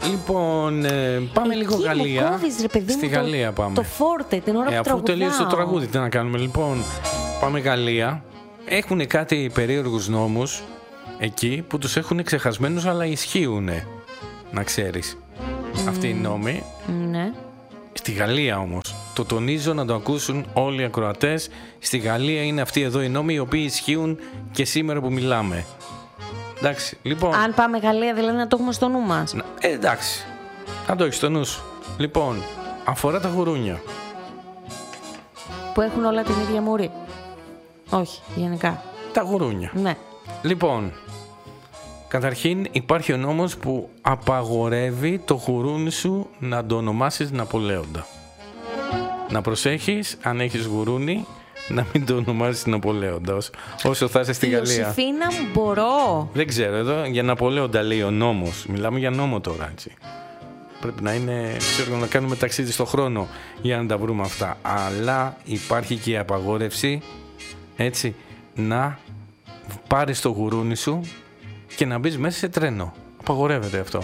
Λοιπόν, πάμε εκεί λίγο Γαλλία. Κόβεις, ρε παιδί Στη μου, Γαλλία πάμε. Το φόρτε, την ώρα που αφού τραγουδάω. τελείωσε το τραγούδι, τι να κάνουμε. Λοιπόν, πάμε Γαλλία. Έχουν κάτι περίεργους νόμους εκεί που τους έχουν ξεχασμένους, αλλά ισχύουν. Να ξέρεις. Αυτοί οι νόμοι. Ναι. Στη Γαλλία όμως. Το τονίζω να το ακούσουν όλοι οι ακροατές. Στη Γαλλία είναι αυτοί εδώ οι νόμοι οι οποίοι ισχύουν και σήμερα που μιλάμε. Εντάξει, λοιπόν. Αν πάμε Γαλλία, δηλαδή να το έχουμε στο νου μας. Εντάξει. Να το έχεις στο νου σου. Λοιπόν, αφορά τα γουρούνια. Που έχουν όλα την ίδια μουρή. Όχι, γενικά. Τα γουρούνια. Ναι. Λοιπόν, καταρχήν υπάρχει ο νόμος που απαγορεύει το γουρούνι σου να το ονομάσεις Ναπολέοντα. Να προσέχεις, αν έχεις γουρούνι, να μην το ονομάζεις Ναπολέοντα όσο θα είσαι στη Γαλλία. Ιωσήφινα μου, μπορώ. Δεν ξέρω, εδώ για Ναπολέοντα λέει ο νόμος. Μιλάμε για νόμο τώρα, έτσι. Πρέπει να είναι, ξέρω, να κάνουμε ταξίδι στο χρόνο για να τα βρούμε αυτά. Αλλά υπάρχει και η απαγόρευση, έτσι, να πάρεις το γουρούνι σου και να μπεις μέσα σε τρένο. Απαγορεύεται αυτό.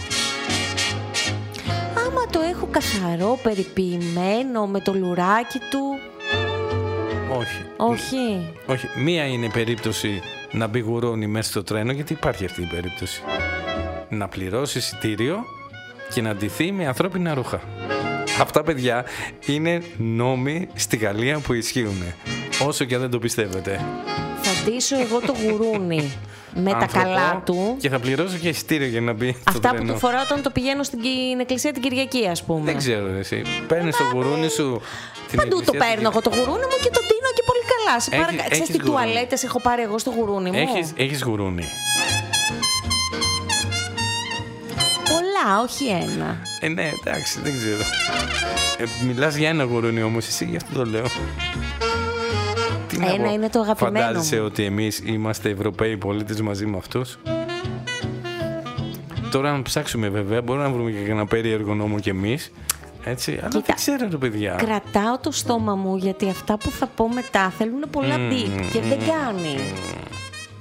Άμα το έχω καθαρό, περιποιημένο, με το λουράκι του. Όχι. Όχι. Όχι. Μία είναι η περίπτωση να μπει γουρούνι μέσα στο τρένο, γιατί υπάρχει αυτή η περίπτωση. Να πληρώσει εισιτήριο και να ντυθεί με ανθρώπινα ρούχα. Αυτά, παιδιά, είναι νόμοι στη Γαλλία που ισχύουν. Όσο και αν δεν το πιστεύετε. Θα ντύσω εγώ το γουρούνι με τα καλά του. Και θα πληρώσω και εισιτήριο για να μπει στο Αυτά τρένο. που του φοράω όταν το πηγαίνω στην εκκλησία την Κυριακή, ας πούμε. Δεν ξέρω εσύ. Παίρνεις το γουρούνι σου. Παντού το παίρνω εγώ το γουρούνι μου και το ντύνω και πολύ καλά. Ξέρεις τι τουαλέτες έχω πάρει εγώ στο γουρούνι μου. Έχεις γουρούνι. Πολλά, όχι ένα. Ναι, εντάξει, δεν ξέρω. Μιλάς για ένα γουρούνι όμως εσύ, γι' αυτό το λέω. Ένα είναι το αγαπημένο. Φαντάζεσαι ότι εμείς είμαστε Ευρωπαίοι πολίτες μαζί με αυτούς. Τώρα να ψάξουμε βέβαια, μπορούμε να βρούμε και ένα περίεργο νόμο κι εμείς. Έτσι, αλλά δεν ξέρω το παιδιά. Κρατάω το στόμα μου γιατί αυτά που θα πω μετά θέλουν πολλά μπιπ και δεν κάνει.